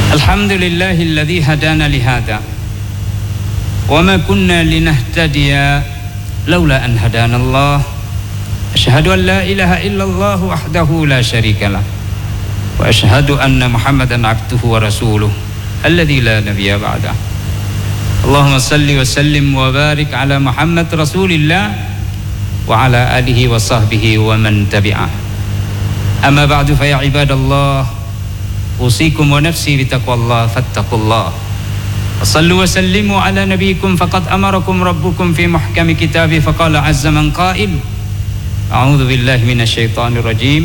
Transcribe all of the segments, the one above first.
الحمد لله الذي هدانا لهذا وما كنا لنهتدي لولا أن هدانا الله أشهد أن لا إله إلا الله وحده لا شريك له وأشهد أن محمدا عبده ورسوله الذي لا نبي بعده اللهم صل وسلم وبارك على محمد رسول الله وعلى آله وصحبه ومن تبعه أما بعد فيا عباد الله أوصيكم ونفسي بتقوى الله فاتقوا الله وصلوا وسلموا على نبيكم فقد أمركم ربكم في محكم كتابه فقال عز من قائل أعوذ بالله من الشيطان الرجيم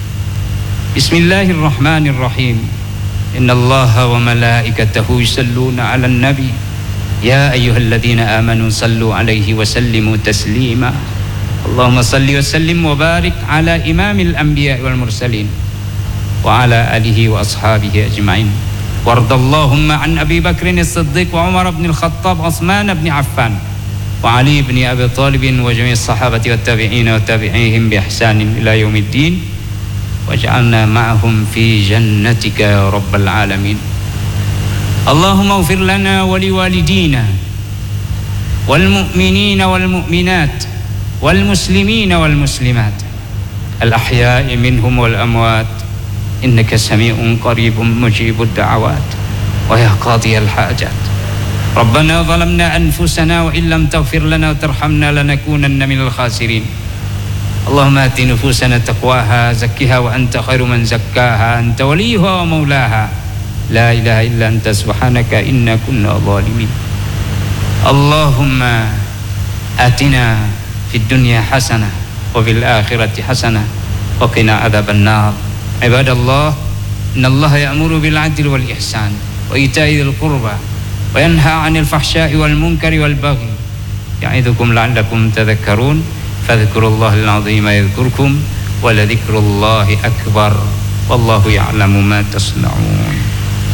بسم الله الرحمن الرحيم إن الله وملائكته يصلون على النبي يا أيها الذين آمنوا صلوا عليه وسلموا تسليما اللهم صل وسلم وبارك على إمام الأنبياء والمرسلين وعلى آله وأصحابه أجمعين وارض اللهم عن أبي بكر الصديق وعمر بن الخطاب وعثمان بن عفان وعلي بن أبي طالب وجميع الصحابة والتابعين وتابعيهم بإحسان إلى يوم الدين واجعلنا معهم في جنتك يا رب العالمين اللهم اغفر لنا ولوالدينا والمؤمنين والمؤمنات والمسلمين والمسلمات الأحياء منهم والأموات إنك سميع قريب مجيب الدعوات ويا قاضي الحاجات ربنا ظلمنا أنفسنا وإن لم تغفر لنا وترحمنا لنكونن من الخاسرين اللهم آت نفوسنا تقواها زكها وأنت خير من زكاها أنت وليها ومولاها لا إله إلا أنت سبحانك إنا كنا ظالمين اللهم آتنا في الدنيا حسنة وفي الآخرة حسنة وقنا عذاب النار عباد الله إن الله يأمر بالعدل والإحسان وإيتاء ذي القربى وينهى عن الفحشاء والمنكر والبغي يعظكم لعلكم تذكرون فاذكروا الله العظيم يذكركم ولذكر الله أكبر والله يعلم ما تصنعون